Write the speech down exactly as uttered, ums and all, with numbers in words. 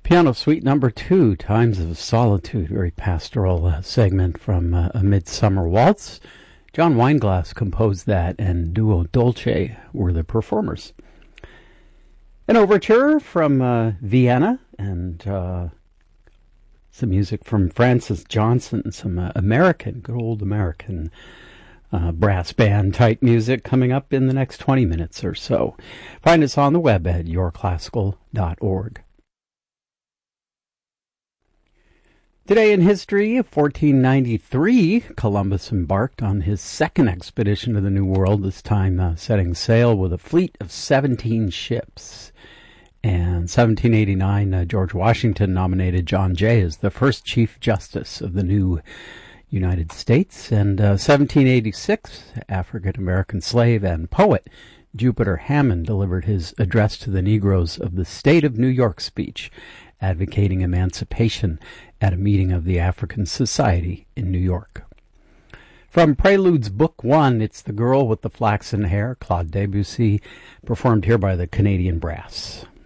Piano Suite number two, Times of Solitude, very pastoral uh, segment from uh, A Midsummer Waltz. John Weinglass composed that, and Duo Dolce were the performers. An overture from uh, Vienna, and uh, some music from Francis Johnson, some uh, American, good old American uh, brass band type music coming up in the next twenty minutes or so. Find us on the web at your classical dot org. Today in history, fourteen ninety-three, Columbus embarked on his second expedition to the New World, this time uh, setting sail with a fleet of seventeen ships. And seventeen eighty-nine, uh, George Washington nominated John Jay as the first Chief Justice of the new United States. And uh, seventeen eighty-six, African-American slave and poet Jupiter Hammond delivered his address to the Negroes of the State of New York speech, advocating emancipation at a meeting of the African Society in New York. From Preludes Book One, it's The Girl with the Flaxen Hair, Claude Debussy, performed here by the Canadian Brass.